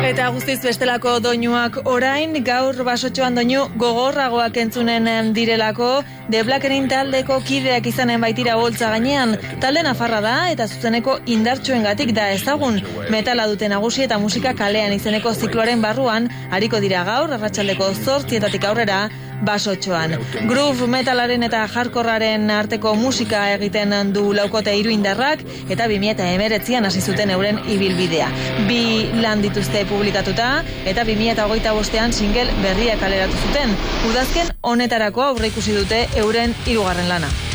Eta guztiz bestelako doinuak orain, gaur Basotxoan doinu gogorragoak entzunen direlako, The Blackerin taldeko kideak izanen baitira boltza gainean. Talde nafarra da eta zuzeneko indartsuengatik da ezagun. Metala dute nagusi eta musika kalean izeneko zikloaren barruan, hariko dira gaur, arratsaldeko 8:00 aurrera, Basotxoan. Groove metalaren eta hardcorearen arteko musika egiten du laukote iruindarrak eta 2019an hasi zuten euren ibilbidea. 2 lan dituzte publikatuta eta 2025an single berria kaleratu zuten. Udazken honetarako aurreikusi dute euren 3. lana.